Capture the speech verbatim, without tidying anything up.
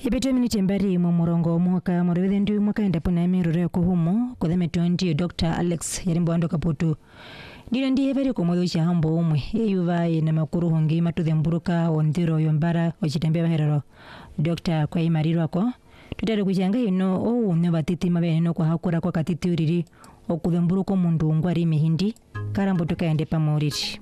Ibeto miniti mbari mu murongo mwaka muriwithe ndi mwaka endapo na mirure ko humo kuthemetwa ndi Doctor Alex Yarimbo ando kaputu ndiro ndi hebere ko motho cia hambo umwe eyuva ina makuru hongi matuthe mburuka ondiro yombara ochitembe baherero Doctor kwa imarirwa ko tutare kujanga ino o unne batiti mabene no kwa hakura kwa katiti uriri okuthe mburuko mundu ngwari mihindi karambo tukaende pamoriti